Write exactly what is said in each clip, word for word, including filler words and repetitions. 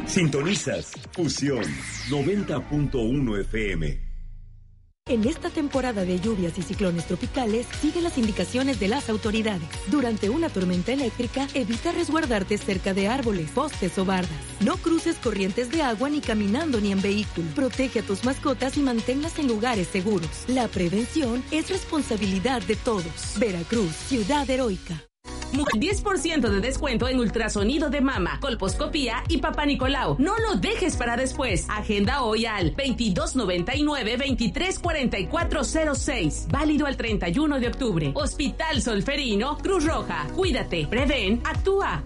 Sintonizas Fusión noventa punto uno F M. En esta temporada de lluvias y ciclones tropicales, sigue las indicaciones de las autoridades. Durante una tormenta eléctrica, evita resguardarte cerca de árboles, postes o bardas. No cruces corrientes de agua ni caminando ni en vehículo. Protege a tus mascotas y manténlas en lugares seguros. La prevención es responsabilidad de todos. Veracruz, ciudad heroica. diez por ciento de descuento en ultrasonido de mama, colposcopía y papá Nicolau. No lo dejes para después. Agenda hoy al veintidós noventa y nueve, veintitrés cuarenta y cuatro cero seis. Válido al treinta y uno de octubre. Hospital Solferino, Cruz Roja. Cuídate, prevén, actúa.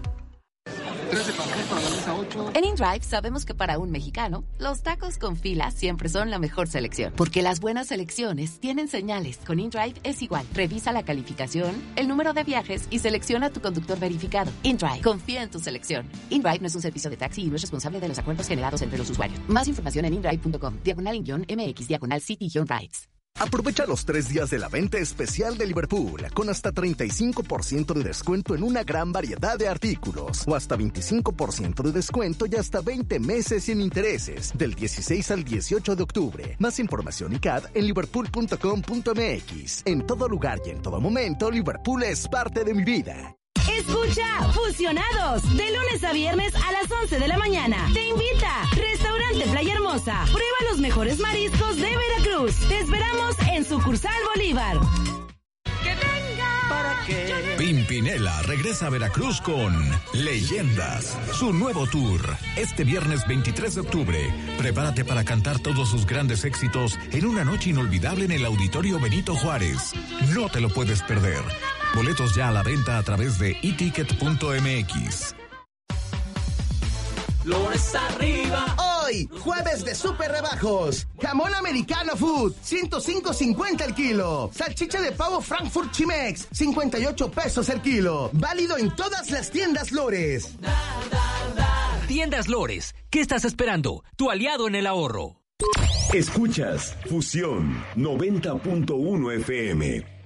En InDrive sabemos que para un mexicano, los tacos con fila siempre son la mejor selección. Porque las buenas selecciones tienen señales. Con InDrive es igual. Revisa la calificación, el número de viajes y selecciona tu conductor verificado. InDrive, confía en tu selección. InDrive no es un servicio de taxi y no es responsable de los acuerdos generados entre los usuarios. Más información en indrive punto com, diagonal mx, diagonal city-rides. Aprovecha los tres días de la venta especial de Liverpool, con hasta treinta y cinco por ciento de descuento en una gran variedad de artículos, o hasta veinticinco por ciento de descuento y hasta veinte meses sin intereses, del dieciséis al dieciocho de octubre. Más información y C A D en liverpool punto com punto mx. En todo lugar y en todo momento, Liverpool es parte de mi vida. Escucha Fusionados, de lunes a viernes a las once de la mañana. Te invita Restaurante Playa Hermosa. Prueba los mejores mariscos de Veracruz. Te esperamos en Sucursal Bolívar. Que venga. ¿Para qué? Pimpinela regresa a Veracruz con Leyendas, su nuevo tour. Este viernes veintitrés de octubre, prepárate para cantar todos sus grandes éxitos en una noche inolvidable en el Auditorio Benito Juárez. No te lo puedes perder. Boletos ya a la venta a través de e ticket punto m x. Flores arriba. Hoy, jueves de super rebajos. Jamón americano food, ciento cinco cincuenta el kilo. Salchicha de pavo Frankfurt Chimex, cincuenta y ocho pesos el kilo. Válido en todas las tiendas Lores. Da, da, da. Tiendas Lores, ¿qué estás esperando? Tu aliado en el ahorro. Escuchas Fusión noventa punto uno F M.